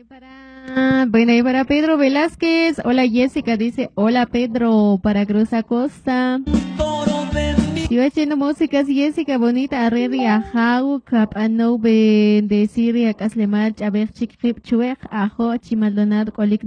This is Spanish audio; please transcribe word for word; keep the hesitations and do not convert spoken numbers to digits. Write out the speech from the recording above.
Para, bueno, y para Pedro Velázquez, hola Jessica, dice, hola Pedro, para Cruz Acosta. Si va echando músicas, Jessica, bonita, arreri a jau, cap a no de Siria, caslemach, a ver, chic, chuech, ajo, chimaldonado,